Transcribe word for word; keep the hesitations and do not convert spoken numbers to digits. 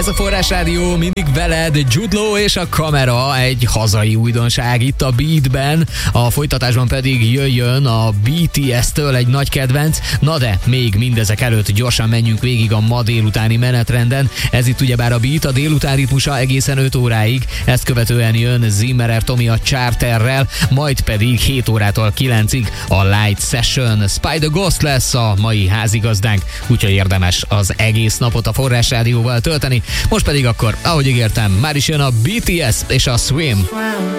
Ez a Forrás Rádió, mindig veled, Jude Law és a Kamera, egy hazai újdonság itt a Beatben, a folytatásban pedig jöjjön a bé té es-től egy nagy kedvenc. Na de még mindezek előtt gyorsan menjünk végig a ma délutáni menetrenden. Ez itt ugyebár a Beat, a délután ritmusa egészen öt óráig, ezt követően jön Zimmerer Tomi a Charterrel, majd pedig hét órától kilencig a Light Session. Spider Ghost lesz a mai házigazdánk, úgyhogy érdemes az egész napot a Forrás Rádióval tölteni. Most pedig akkor, ahogy ígértem, már is jön a bé té es és a Swim.